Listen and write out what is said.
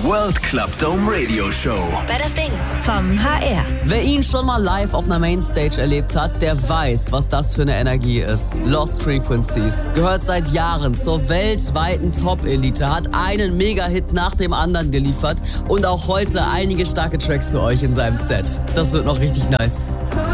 World Club Dome Radio Show. Wer das Ding vom HR. Wer ihn schon mal live auf einer Mainstage erlebt hat, der weiß, was das für eine Energie ist. Lost Frequencies gehört seit Jahren zur weltweiten Top-Elite, hat einen Mega-Hit nach dem anderen geliefert und auch heute einige starke Tracks für euch in seinem Set. Das wird noch richtig nice.